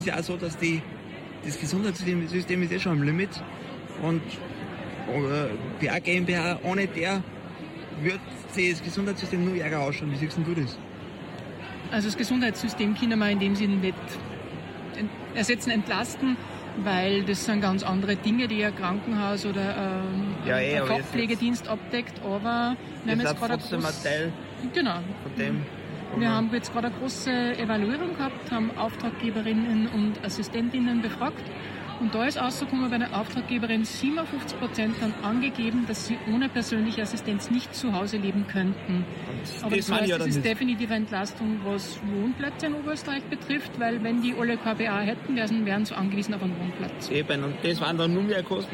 ist ja auch so, dass das Gesundheitssystem ist schon am Limit und PA GmbH, ohne der wird sich das Gesundheitssystem nur ärger ausschauen. Wie siehst du das? Also das Gesundheitssystem können wir in dem Sinne nicht ersetzen, entlasten, weil das sind ganz andere Dinge, die ein Krankenhaus oder ein Fachpflegedienst abdeckt, aber wir haben jetzt gerade von dem. Wir haben jetzt gerade eine große Evaluierung gehabt, haben Auftraggeberinnen und Assistentinnen befragt und da ist rausgekommen, bei einer Auftraggeberin 57% dann angegeben, dass sie ohne persönliche Assistenz nicht zu Hause leben könnten. Aber das heißt, das ist definitiv eine Entlastung, was Wohnplätze in Oberösterreich betrifft, weil wenn die alle KBA hätten, wären sie angewiesen auf einen Wohnplatz. Eben, und das waren dann nur mehr Kosten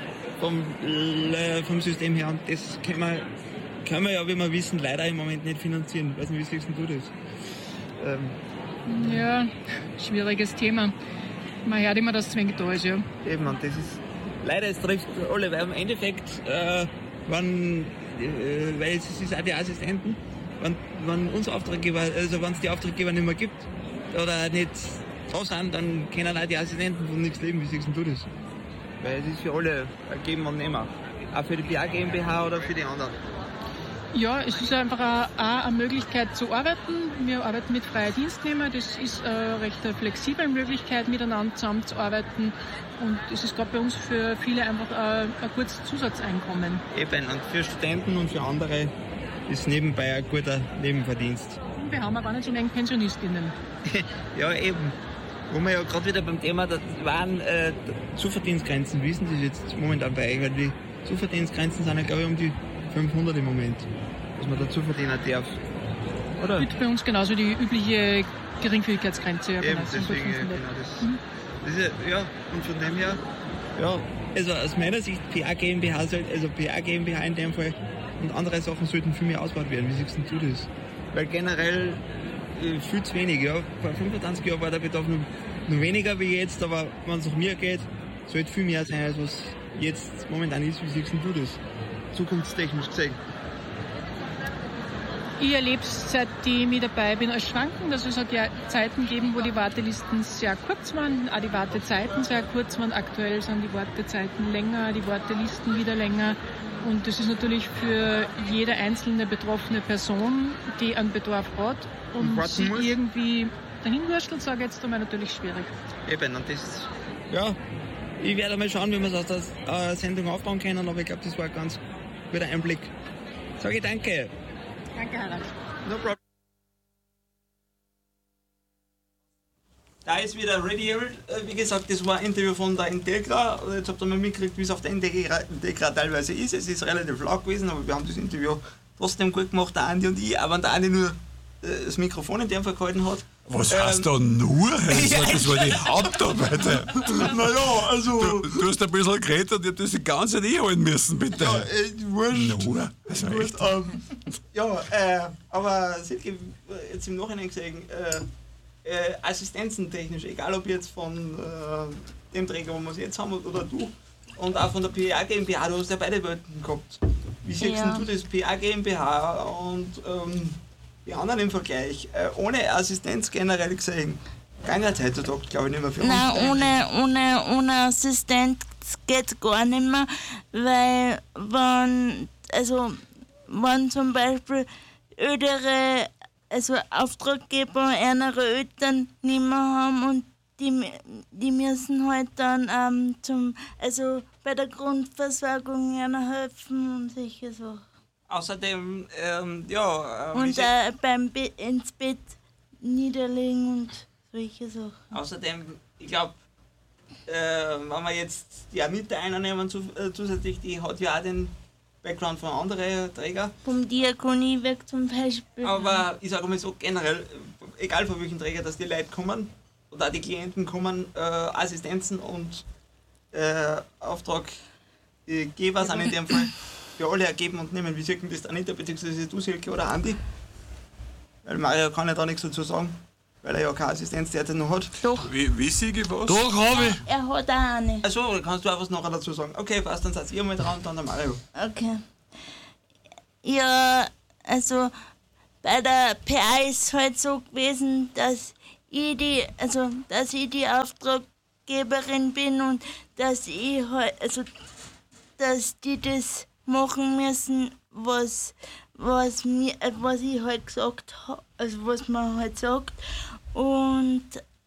vom System her und das können wir ja, wie wir wissen, leider im Moment nicht finanzieren. Ich weiß nicht, wie siehst du das? Ja, schwieriges Thema. Man hört immer, dass es wenig da ist, ja. Eben, und das ist leider, es trifft alle, weil im Endeffekt, weil es ist auch die Assistenten, wenn uns Auftraggeber, also wenn es die Auftraggeber nicht mehr gibt oder nicht da sind, dann können auch die Assistenten von nichts leben. Wie siehst du das? Weil es ist für alle ein Geben und Nehmen. Auch für die PA GmbH oder für die anderen. Ja, es ist einfach auch eine Möglichkeit zu arbeiten. Wir arbeiten mit freier Dienstnehmer. Das ist eine recht flexible Möglichkeit, miteinander zusammenzuarbeiten. Und es ist gerade bei uns für viele einfach ein gutes Zusatzeinkommen. Eben, und für Studenten und für andere ist nebenbei ein guter Nebenverdienst. Und wir haben auch gar nicht so wenig Pensionistinnen. Ja, eben. Wo wir ja gerade wieder beim Thema, da waren Zuverdienstgrenzen. Wie ist denn das jetzt momentan bei euch? Weil die Zuverdienstgrenzen sind ja, glaube ich, um die 500 im Moment, was man dazu verdienen darf. Oder? Mit bei uns genauso die übliche Geringfügigkeitsgrenze. Ja, eben, deswegen, das ist ja, und von dem her, ja, also aus meiner Sicht, PA GmbH in dem Fall und andere Sachen sollten viel mehr ausgebaut werden. Wie siehst du das? Weil generell viel zu wenig, ja. Vor 25 Jahren war der Bedarf nur weniger wie jetzt, aber wenn es nach mir geht, sollte viel mehr sein, als was jetzt momentan ist. Wie siehst du das? Zukunftstechnisch gesehen? Ich erlebe es, seit ich mit dabei bin, als schwankend. Also es hat ja Zeiten gegeben, wo die Wartelisten sehr kurz waren, auch die Wartezeiten sehr kurz waren. Aktuell sind die Wartezeiten länger, die Wartelisten wieder länger. Und das ist natürlich für jede einzelne betroffene Person, die einen Bedarf hat und sie irgendwie dahin wurstelt, sage ich jetzt einmal, natürlich schwierig. Eben, und das, ja, ich werde mal schauen, wie wir es aus der Sendung aufbauen können, aber ich glaube, das war ein ganz guter Einblick. Sage ich danke. Danke, Harald. No problem. Da ist wieder Ready. Wie gesagt, das war ein Interview von der Integra. Jetzt habt ihr mal mitgekriegt, wie es auf der Integra teilweise ist. Es ist relativ laut gewesen, aber wir haben das Interview trotzdem gut gemacht, der Andi und ich. Aber wenn der Andi nur das Mikrofon in dem Fall gehalten hat. Was heißt da nur? Das war die Hauptarbeit. Naja, also. Du hast ein bisschen geredet und ich hab das die ganze Zeit halten müssen, bitte. Ja, wurscht. Nur? Also wurscht, aber jetzt im Nachhinein gesehen, assistenzentechnisch, egal ob jetzt von dem Träger, wo wir es jetzt haben, oder du, und auch von der PA GmbH, du hast ja beide Welten gehabt. Wie siehst du das PA GmbH und die anderen im Vergleich, ohne Assistenz generell gesehen, ging es heutzutage, glaube ich, nicht mehr für uns. Nein, ohne Assistenz geht gar nicht mehr, weil wenn zum Beispiel ältere, also Auftraggeber ältere Eltern nicht mehr haben und die müssen halt dann bei der Grundversorgung ihnen helfen und solche Sachen. Außerdem, und beim ins Bett niederlegen und solche Sachen. Außerdem, ich glaube, wenn wir jetzt die Anita einnehmen zusätzlich, die hat ja auch den Background von anderen Trägern. Vom Diakonie weg zum Beispiel. Aber ich sage mal so generell, egal von welchen Träger, dass die Leute kommen oder auch die Klienten kommen, Assistenzen und Auftraggeber sind in dem Fall für alle ergeben und nehmen. Wie sieht denn das Anita bzw. du, Silke oder Andi? Weil Mario kann ja da nichts dazu sagen, weil er ja keine Assistenz derzeit noch hat. Doch. Wie Siege was? Doch, habe ich. Er hat auch eine. Also kannst du auch was nachher dazu sagen. Okay, passt, dann seid ihr mal dran und dann der Mario. Okay. Ja, also bei der PA ist es halt so gewesen, dass dass ich die Auftraggeberin bin und dass ich halt, also dass die das machen müssen, was ich halt gesagt habe, also was man halt sagt. Und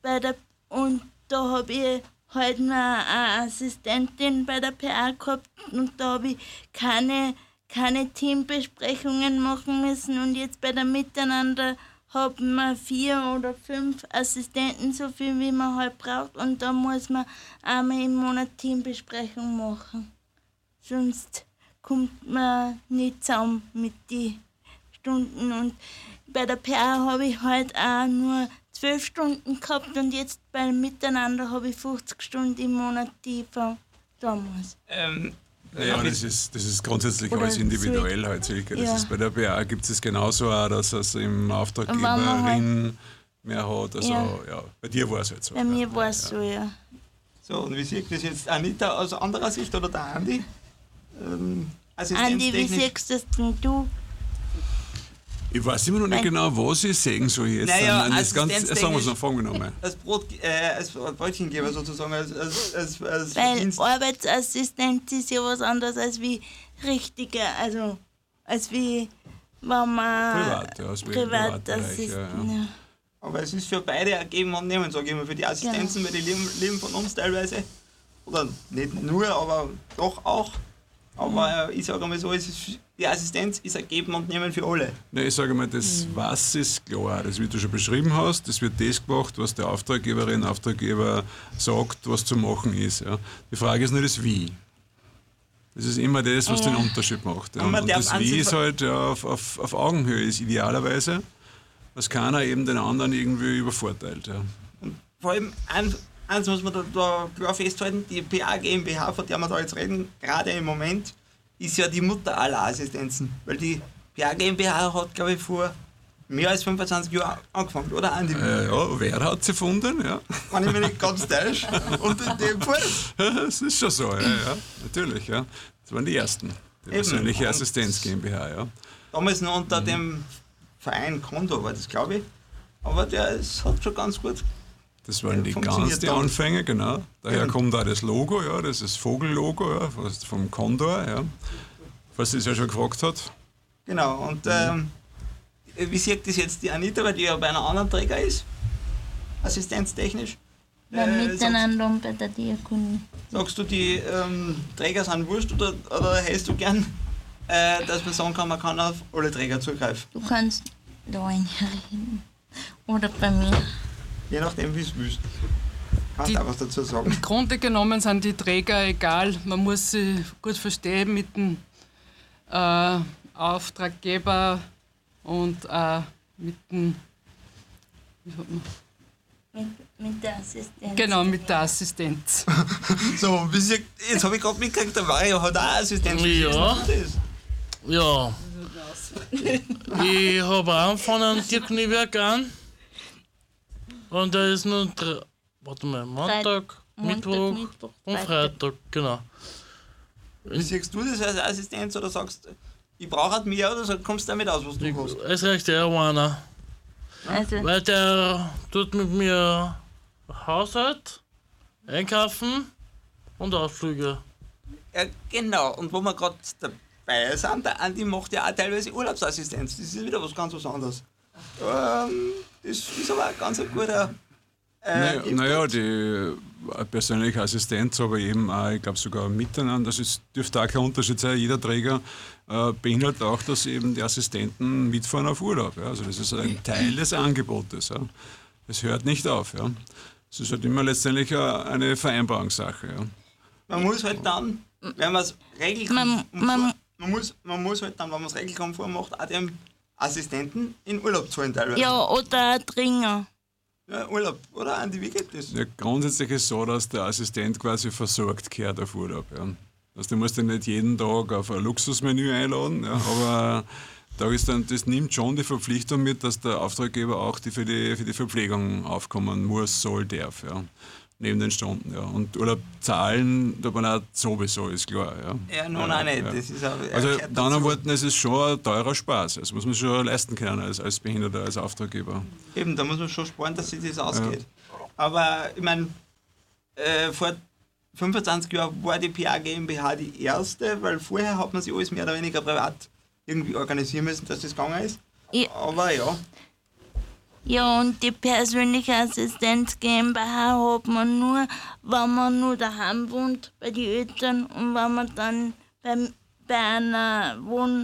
da habe ich halt noch eine Assistentin bei der PA gehabt und da habe ich keine Teambesprechungen machen müssen und jetzt bei der Miteinander haben wir 4 oder 5 Assistenten, so viel wie man halt braucht und da muss man einmal im Monat Teambesprechung machen. Sonst kommt man nicht zusammen mit den Stunden und bei der PA habe ich halt auch nur 12 Stunden gehabt und jetzt beim Miteinander habe ich 50 Stunden im Monat die von damals. Ja, das ist grundsätzlich Oder alles individuell halt circa. Das ist bei der BA gibt es genauso auch, dass es im Auftraggeberin mehr hat. Also ja, bei dir war es halt so. Bei mir war es so, ja. So, und wie sieht das jetzt Anita aus anderer Sicht oder der Andi? Andi, wie siehst das denn du? Ich weiß immer noch nicht genau, was ich sagen soll jetzt. Naja, das sagen wir es noch, fangen wir nochmal. Als Brötchengeber sozusagen, als Weil Arbeitsassistent ist ja was anderes als wie richtiger, also als wie wenn man Privatassistent. Ja. Aber es ist für beide ein Geben und Nehmen, sage ich immer. Für die Assistenzen, weil die leben von uns teilweise. Oder nicht nur, aber doch auch. Aber ich sage mal so, die Assistenz ist ein Geben und Nehmen für alle. Nein, ich sage mal, das was ist klar. Das, wie du schon beschrieben hast, das wird das gemacht, was der Auftraggeber sagt, was zu machen ist. Ja. Die Frage ist nur das Wie. Das ist immer das, was den Unterschied macht. Ja. Und das Wie ist halt auf Augenhöhe, ist idealerweise, dass keiner eben den anderen irgendwie übervorteilt. Ja. Und vor allem eins muss man da klar festhalten, die PA GmbH, von der wir da jetzt reden, gerade im Moment, ist ja die Mutter aller Assistenzen. Weil die PA GmbH hat, glaube ich, vor mehr als 25 Jahren angefangen, oder Andi? Ja, wer hat sie gefunden? Ja. Wenn ich mich nicht ganz täusche. Und in dem Fall. Das ist schon so, ja, natürlich. Ja. Das waren die ersten. Die persönliche Assistenz GmbH. Ja. Damals noch unter dem Verein Condor war das, glaube ich. Aber hat schon ganz gut. Das waren die Anfänge, genau. Daher kommt auch das Logo, ja, das ist das Vogellogo, ja, vom Condor, ja. Falls sie es ja schon gefragt hat. Genau, und wie sieht das jetzt die Anita, weil die ja bei einer anderen Träger ist? Assistenztechnisch? Miteinander und bei der Diakonie. Sagst du, die Träger sind wurscht oder hältst du gern, dass man sagen kann, man kann auf alle Träger zugreifen? Du kannst da reden. Oder bei mir. Je nachdem, wie es willst. Kannst du einfach dazu sagen. Im Grunde genommen sind die Träger egal. Man muss sie gut verstehen mit dem Auftraggeber und mit dem. Mit der Assistenz. Genau, mit der Assistenz. So, jetzt habe ich gerade mitgekriegt, der Mario hat auch Assistenz. Ja. Ich habe auch von einem Diakoniewerk an. Und da ist nur Montag, Mittwoch und Freitag, genau. Wie siehst du das als Assistenz oder sagst, ich brauche halt mehr oder kommst du damit aus, was du hast? Es reicht eher einer. Also. Weil der tut mit mir Haushalt, Einkaufen und Ausflüge. Ja, genau. Und wo wir gerade dabei sind, der Andi macht ja auch teilweise Urlaubsassistenz. Das ist wieder was ganz anderes. Das ist aber ein ganz guter. Naja, die persönliche Assistenz, aber eben auch, ich glaube sogar miteinander, das dürfte auch kein Unterschied sein. Jeder Träger beinhaltet auch, dass eben die Assistenten mitfahren auf Urlaub. Ja. Also das ist ein Teil des Angebotes. Ja. Das hört nicht auf. Ja. Das ist halt immer letztendlich eine Vereinbarungssache. Ja. Man muss halt dann, wenn man es regelkonform man muss halt dann, wenn man es regelkonform macht, auch dem Assistenten in Urlaub zahlen teilweise. Ja, oder ein Dringer. Ja, Urlaub, oder Andi, wie geht das? Ja, grundsätzlich ist es so, dass der Assistent quasi versorgt gehört auf Urlaub. Ja. Also du musst ja nicht jeden Tag auf ein Luxusmenü einladen, ja, aber da ist dann, das nimmt schon die Verpflichtung mit, dass der Auftraggeber auch für die Verpflegung aufkommen muss, soll, darf. Ja. neben den Stunden. Ja. Und Urlaub zahlen, da man auch sowieso, ist klar. Ja, Ja, nun auch nicht. Ja. Das ist auch, Also gehört mit anderen dazu. Worten, es ist schon ein teurer Spaß. Das muss man schon leisten können als Behinderter, als Auftraggeber. Eben, da muss man schon sparen, dass sich das ausgeht. Aber ich meine, vor 25 Jahren war die PA GmbH die erste, weil vorher hat man sich alles mehr oder weniger privat irgendwie organisieren müssen, dass das gegangen ist. Ja. Aber ja, Ja, und die persönliche Assistenz GmbH hat man nur, wenn man nur daheim wohnt bei den Eltern und wenn man dann bei einer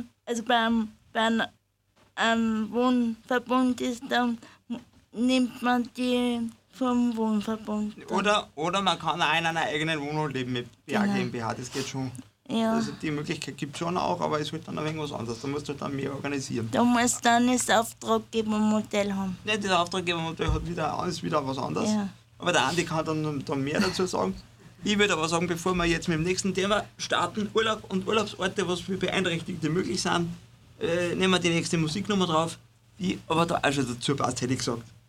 Wohnverbund ist, dann nimmt man die vom Wohnverbund. oder man kann auch in einer eigenen Wohnung leben mit PA Genau. GmbH, das geht schon. Ja, Also die Möglichkeit gibt es schon auch, aber es wird dann ein wenig was anderes. Da musst du dann mehr organisieren. da muss dann das Auftraggebermodell haben. Ja, das Auftraggebermodell ist wieder was anderes. Ja. Aber der Andi kann dann mehr dazu sagen. Ich würde aber sagen, bevor wir jetzt mit dem nächsten Thema starten, Urlaub und Urlaubsorte, was für Beeinträchtigte möglich sind, nehmen wir die nächste Musiknummer drauf, die aber da auch schon dazu passt, hätte ich gesagt.